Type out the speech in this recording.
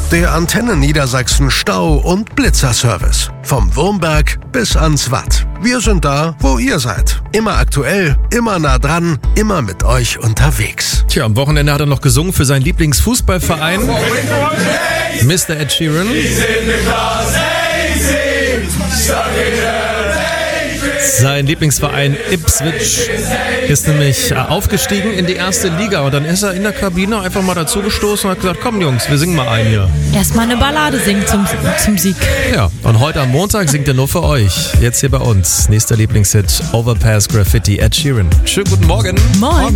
Der Antenne Niedersachsen Stau- und Blitzerservice. Vom Wurmberg bis ans Watt. Wir sind da, wo ihr seid. Immer aktuell, immer nah dran, immer mit euch unterwegs. Tja, am Wochenende hat er noch gesungen für seinen Lieblingsfußballverein, Mr. Ed Sheeran. Sein Lieblingsverein Ipswich ist nämlich aufgestiegen in die erste Liga und dann ist er in der Kabine einfach mal dazugestoßen und hat gesagt, komm Jungs, wir singen mal einen hier. Erstmal eine Ballade singen zum Sieg. Ja, und heute am Montag singt er nur für euch. Jetzt hier bei uns. Nächster Lieblingshit, Overpass Graffiti, Ed Sheeran. Schönen guten Morgen. Moin.